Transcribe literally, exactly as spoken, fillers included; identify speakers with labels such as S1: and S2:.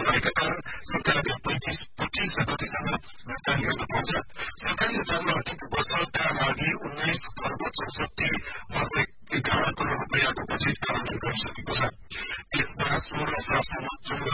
S1: रहेका कारण सरकारले पैंतिस पच्चीस गतिसम्म भुक्तानी गर्न पाउँछ। सरकारले जन आर्थिक वर्षका लागि उन्नाइस खर्ब चौसठी अर्ब एघार करोड़ रुपियाँको बजेट आवन्टन गरिसकेको छ। यसमा सोह्र शासन चौध